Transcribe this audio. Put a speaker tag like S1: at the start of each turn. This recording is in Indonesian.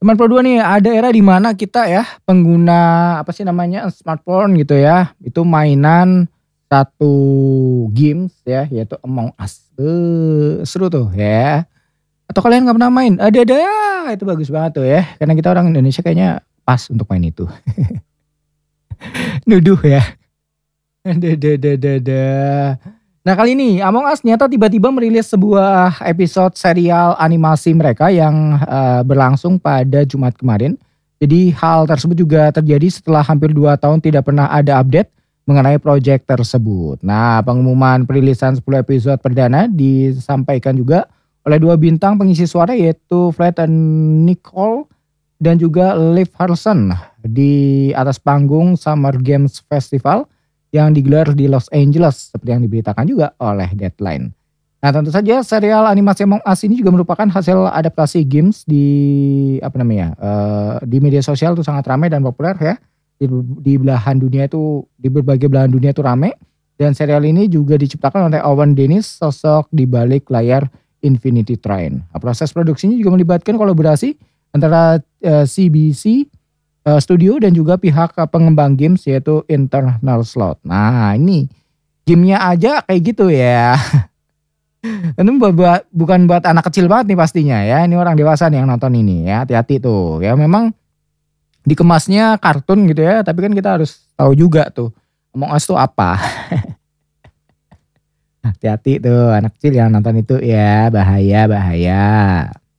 S1: 82 nih ada era di mana kita ya pengguna apa sih namanya smartphone gitu ya, itu mainan satu games ya yaitu Among Us. Seru tuh ya. Atau kalian nggak pernah main? Ada itu bagus banget tuh ya. Karena kita orang Indonesia kayaknya pas untuk main itu. Nuduh ya. Ada. Nah kali ini Among Us ternyata tiba-tiba merilis sebuah episode serial animasi mereka yang berlangsung pada Jumat kemarin. Jadi hal tersebut juga terjadi setelah hampir 2 tahun tidak pernah ada update mengenai proyek tersebut. Nah pengumuman perilisan 10 episode perdana disampaikan juga oleh 2 bintang pengisi suara yaitu Fred and Nicole dan juga Liv Harrison di atas panggung Summer Games Festival yang digelar di Los Angeles seperti yang diberitakan juga oleh Deadline. Nah tentu saja serial animasi Among Us ini juga merupakan hasil adaptasi games di media sosial itu sangat ramai dan populer ya. Di belahan dunia itu, di berbagai belahan dunia itu ramai. Dan serial ini juga diciptakan oleh Owen Dennis, sosok di balik layar Infinity Train. Nah, proses produksinya juga melibatkan kolaborasi antara CBC studio dan juga pihak pengembang games yaitu Internal Slot. Nah ini gamenya aja kayak gitu ya. Ini bukan buat anak kecil banget nih pastinya ya. Ini orang dewasa nih yang nonton ini ya. Hati-hati tuh. Ya memang dikemasnya kartun gitu ya. Tapi kan kita harus tahu juga tuh Among Us tuh apa. Hati-hati tuh anak kecil yang nonton itu ya. Bahaya.